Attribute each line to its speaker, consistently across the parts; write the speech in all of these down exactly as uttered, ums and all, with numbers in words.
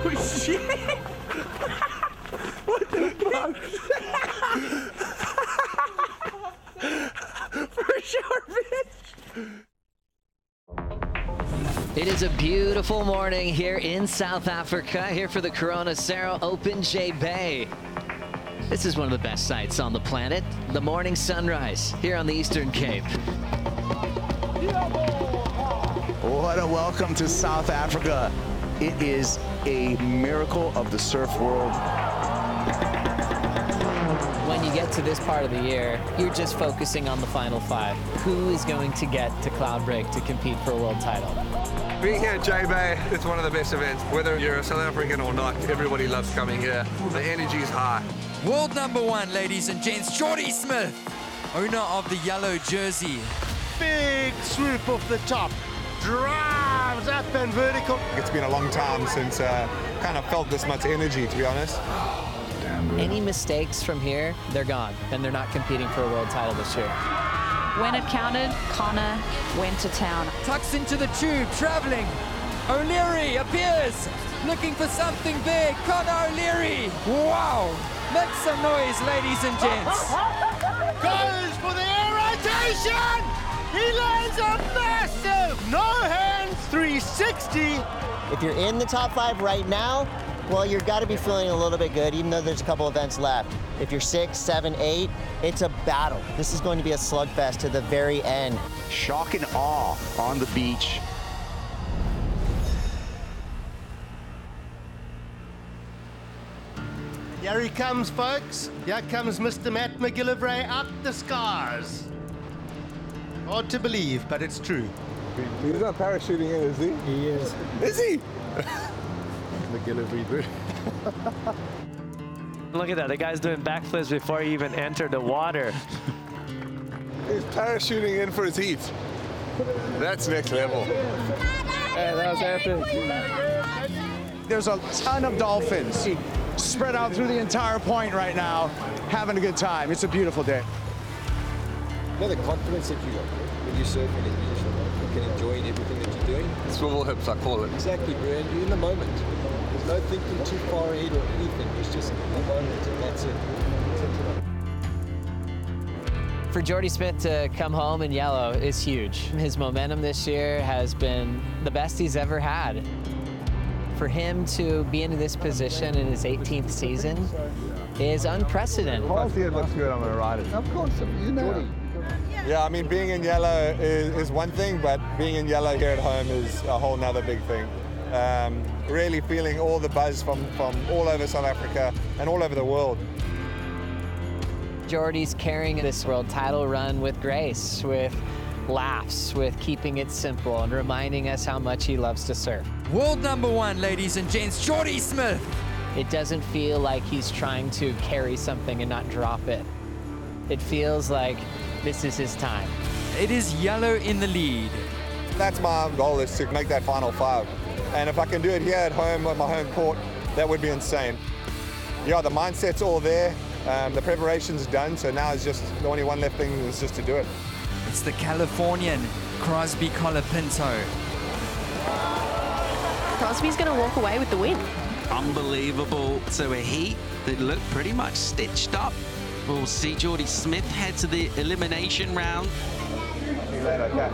Speaker 1: Oh shit! What the fuck? For sure, bitch!
Speaker 2: It is a beautiful morning here in South Africa, here for the Cronacero Open J Bay. This is one of the best sights on the planet, the morning sunrise here on the Eastern Cape.
Speaker 3: What a welcome to South Africa. It is a miracle of the surf world.
Speaker 2: When you get to this part of the year, you're just focusing on the final five. Who is going to get to Cloudbreak to compete for a world title?
Speaker 4: Being here at J Bay, it's one of the best events. Whether you're a South African or not, everybody loves coming here. The energy is high.
Speaker 5: World number one, ladies and gents, Jordy Smith, owner of the yellow jersey.
Speaker 6: Big swoop off the top, drives up and vertical.
Speaker 4: It's been a long time since uh, kind of felt this much energy, to be honest.
Speaker 2: Any mistakes from here, they're gone, and they're not competing for a world title this year.
Speaker 7: When it counted, Connor went to town.
Speaker 5: Tucks into the tube, traveling. O'Leary appears, looking for something big. Connor O'Leary, wow. Make some noise, ladies and gents.
Speaker 6: Goes for the air rotation. He lands a massive no hands three sixty.
Speaker 8: If you're in the top five right now, well, you've got to be feeling a little bit good, even though there's a couple events left. If you're six, seven, eight, it's a battle. This is going to be a slugfest to the very end.
Speaker 3: Shock and awe on the beach.
Speaker 6: Here he comes, folks. Here comes Mister Matt McGillivray out the scars. Hard to believe, but it's true.
Speaker 4: He's not parachuting in, is he?
Speaker 6: He is.
Speaker 4: Is he?
Speaker 6: McGillivray, dude.
Speaker 1: Look at that, the guy's doing backflips before he even entered the water.
Speaker 4: He's parachuting in for his heat. That's next level.
Speaker 1: Hey, that was epic.
Speaker 3: There's a ton of dolphins spread out through the entire point right now, having a good time. It's a beautiful day.
Speaker 9: You know the confidence that you got when you're surfing and you just you can enjoy everything that you're doing?
Speaker 4: Swivel hips, I call it.
Speaker 9: Exactly, bro. And you're in the moment. There's no thinking too far ahead or anything. It's just the moment, and that's it.
Speaker 2: For Jordy Smith to come home in yellow is huge. His momentum this year has been the best he's ever had. For him to be in this position in his eighteenth season is unprecedented.
Speaker 4: If it looks good, I'm going to ride it.
Speaker 9: Of course, you know.
Speaker 4: Yeah, I mean, being in yellow is, is one thing, but being in yellow here at home is a whole nother big thing. Um, really feeling all the buzz from, from all over South Africa and all over the world.
Speaker 2: Jordy's carrying this world title run with grace, with laughs, with keeping it simple and reminding us how much he loves to surf.
Speaker 5: World number one, ladies and gents, Jordy Smith.
Speaker 2: It doesn't feel like he's trying to carry something and not drop it. It feels like this is his time.
Speaker 5: It is yellow in the lead.
Speaker 4: That's my goal, is to make that final five. And if I can do it here at home at my home court, that would be insane. Yeah, the mindset's all there. Um, the preparation's done, so now it's just the only one left thing is just to do it.
Speaker 5: It's the Californian, Crosby Colapinto.
Speaker 7: Crosby's going to walk away with the win.
Speaker 10: Unbelievable. So a heat that looked pretty much stitched up. We'll see Jordy Smith head to the elimination round.
Speaker 4: See you later, okay?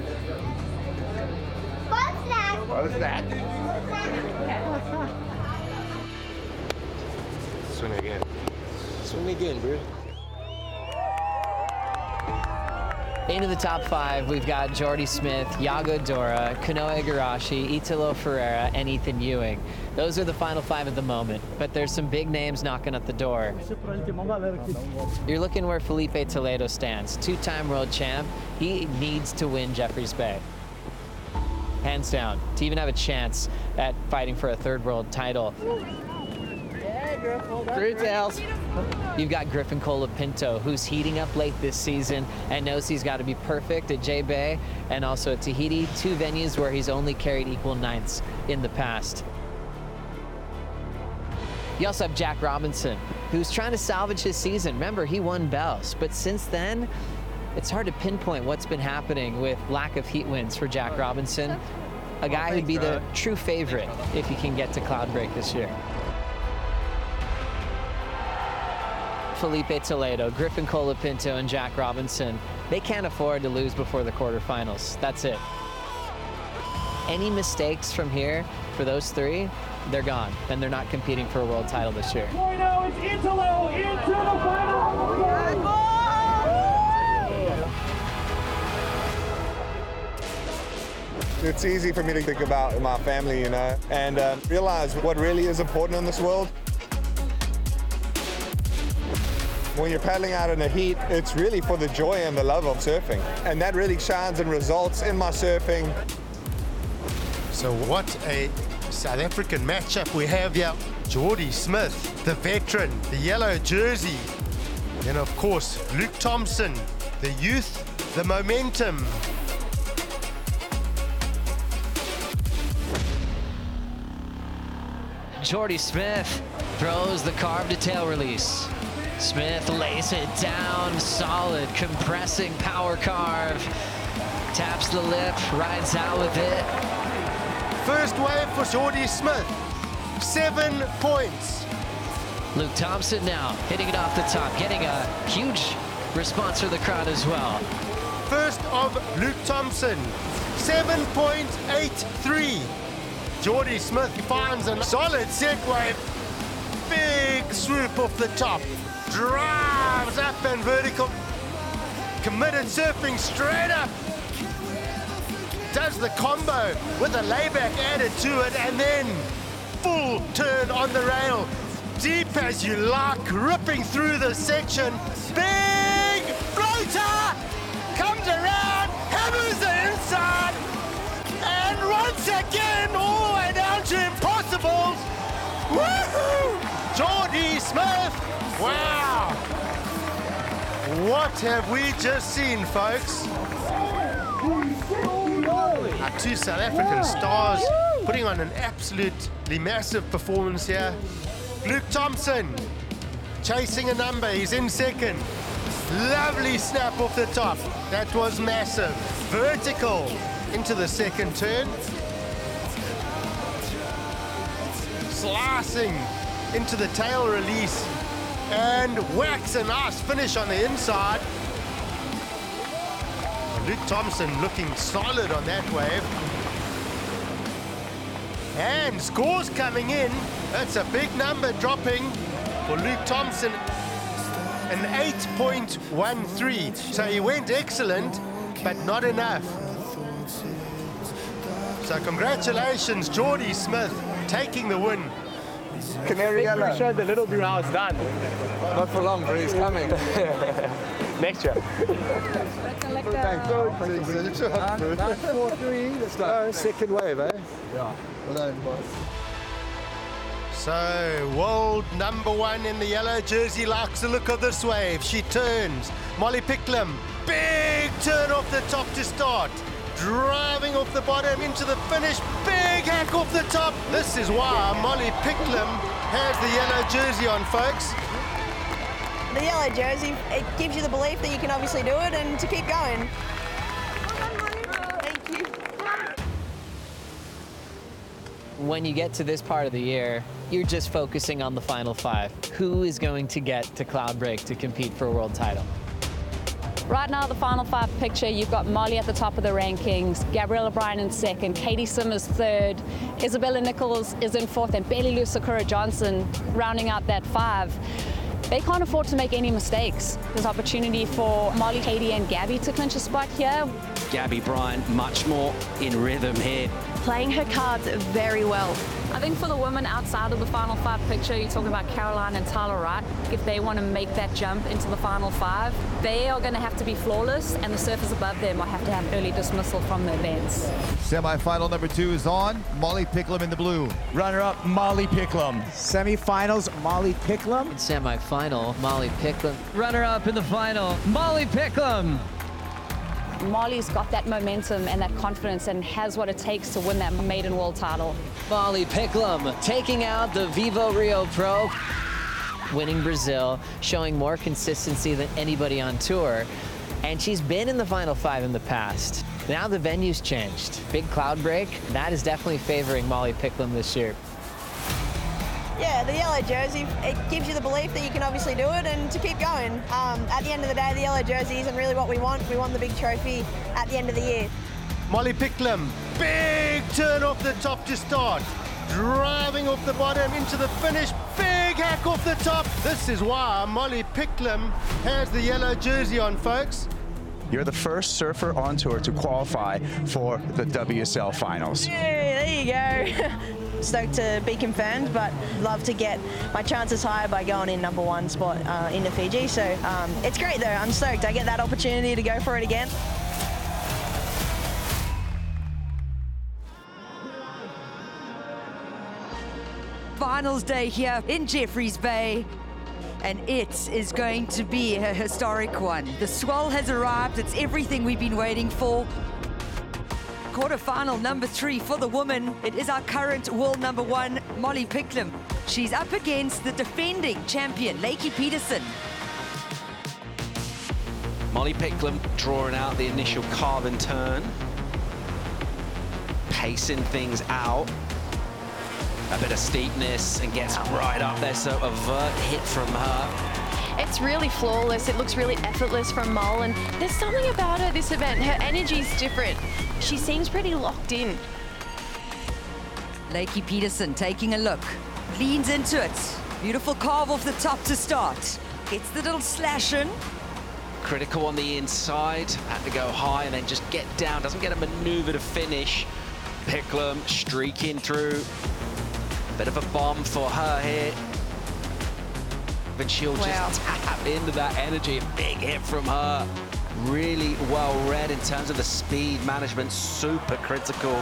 Speaker 7: What's that?
Speaker 4: What is that? Swing again.
Speaker 9: Swing again, bro.
Speaker 2: Into the top five, we've got Jordy Smith, Yago Dora, Kanoa Igarashi, Italo Ferreira, and Ethan Ewing. Those are the final five at the moment, but there's some big names knocking at the door. You're looking where Felipe Toledo stands, two-time world champ. He needs to win Jeffreys Bay. Hands down, to even have a chance at fighting for a third world title. Three tails. You've got Griffin Colapinto, who's heating up late this season and knows he's got to be perfect at J Bay and also at Tahiti, two venues where he's only carried equal ninths in the past. You also have Jack Robinson, who's trying to salvage his season. Remember, he won Bells, but since then, it's hard to pinpoint what's been happening with lack of heat wins for Jack Robinson. a guy who'd be the true favorite if he can get to Cloudbreak this year. Felipe Toledo, Griffin Colapinto, and Jack Robinson, they can't afford to lose before the quarterfinals. That's it. Any mistakes from here for those three, they're gone, and they're not competing for a world title this year.
Speaker 11: Right now it's Italo into the final.
Speaker 4: It's easy for me to think about my family, you know, and uh, realize what really is important in this world. When you're paddling out in the heat, it's really for the joy and the love of surfing. And that really shines and results in my surfing.
Speaker 6: So what a South African matchup we have here. Jordy Smith, the veteran, the yellow jersey. And of course, Luke Thompson, the youth, the momentum.
Speaker 2: Jordy Smith throws the carve to tail release. Smith lays it down, solid, compressing power carve. Taps the lip, rides out with it.
Speaker 6: First wave for Jordy Smith, seven points.
Speaker 2: Luke Thompson now hitting it off the top, getting a huge response from the crowd as well.
Speaker 6: First of Luke Thompson, seven point eight three. Jordy Smith finds a solid set wave. Big swoop off the top. Drives up and vertical. Committed surfing straight up. Does the combo with a layback added to it, and then full turn on the rail. Deep as you like, ripping through the section. Big floater comes around, hammers the inside, and once again all the way down to impossibles. Woohoo! Jordy Smith. Wow! What have we just seen, folks? Our two South African stars putting on an absolutely massive performance here. Luke Thompson chasing a number, he's in second. Lovely snap off the top, that was massive. Vertical into the second turn. Slicing into the tail release. And whacks a nice finish on the inside. Luke Thompson looking solid on that wave. And scores coming in. That's a big number dropping for Luke Thompson. An eight point one three. So he went excellent, but not enough. So congratulations, Jordy Smith, taking the win.
Speaker 1: Canary Yellow. I'm sure the little brow is done.
Speaker 9: Not for long, but he's coming.
Speaker 1: Next year.
Speaker 9: Thanks. nine four three, let's go. Second wave, eh? Yeah. Well done, boys.
Speaker 6: So, world number one in the yellow jersey likes the look of this wave. She turns. Molly Picklum, big turn off the top to start. Driving off the bottom into the finish. Big hack off the top. This is why Molly Picklum has the yellow jersey on, folks.
Speaker 12: The yellow jersey, it gives you the belief that you can obviously do it and to keep going. Thank you.
Speaker 2: When you get to this part of the year, you're just focusing on the final five. Who is going to get to Cloudbreak to compete for a world title?
Speaker 7: Right now, the final five picture, you've got Molly at the top of the rankings, Gabriella Bryan in second, Katie Simmers third, Isabella Nichols is in fourth, and Bailey Lou Sakura Johnson rounding out that five. They can't afford to make any mistakes. There's opportunity for Molly, Katie, and Gabby to clinch a spot here.
Speaker 10: Gabby Bryan, much more in rhythm here.
Speaker 7: Playing her cards very well. I think for the women outside of the final five picture, you're talking about Caroline and Tyler Wright. If they want to make that jump into the final five, they are going to have to be flawless, and the surfers above them will have to have early dismissal from the events.
Speaker 13: Semi-final number two is on. Molly Picklum in the blue.
Speaker 3: Runner-up, Molly Picklum. Semifinals, Molly Picklum.
Speaker 2: In semi-final, Molly Picklum. Runner-up in the final, Molly Picklum.
Speaker 7: Molly's got that momentum and that confidence and has what it takes to win that maiden world title.
Speaker 2: Molly Picklum taking out the Vivo Rio Pro, winning Brazil, showing more consistency than anybody on tour, and she's been in the final five in the past. Now the venue's changed. Big cloud break, that is definitely favoring Molly Picklum this year.
Speaker 12: Yeah, the yellow jersey, it gives you the belief that you can obviously do it and to keep going. Um, at the end of the day, the yellow jersey isn't really what we want. We want the big trophy at the end of the year.
Speaker 6: Molly Picklum, big turn off the top to start. Driving off the bottom into the finish, big hack off the top. This is why Molly Picklum has the yellow jersey on, folks.
Speaker 3: You're the first surfer on tour to qualify for the W S L finals.
Speaker 12: Yeah, there you go. Stoked to be confirmed, but love to get my chances higher by going in number one spot uh, in the Fiji. So um, it's great though, I'm stoked. I get that opportunity to go for it again.
Speaker 14: Finals day here in Jeffreys Bay, and it is going to be a historic one. The swell has arrived. It's everything we've been waiting for. Quarterfinal number three for the woman. It is our current world number one, Molly Picklum. She's up against the defending champion, Lakey Peterson.
Speaker 10: Molly Picklum drawing out the initial carve and turn, pacing things out. A bit of steepness and gets right up there, so a vert hit from her.
Speaker 15: It's really flawless. It looks really effortless from Mol, and there's something about her this event. Her energy's different. She seems pretty locked in.
Speaker 14: Lakey Peterson taking a look, leans into it. Beautiful carve off the top to start. Gets the little slash in.
Speaker 10: Critical on the inside, had to go high and then just get down. Doesn't get a maneuver to finish. Picklum streaking through. Bit of a bomb for her here. But she'll
Speaker 15: wow.
Speaker 10: just tap into that energy. Big hit from her. Really well read in terms of the speed management. Super critical.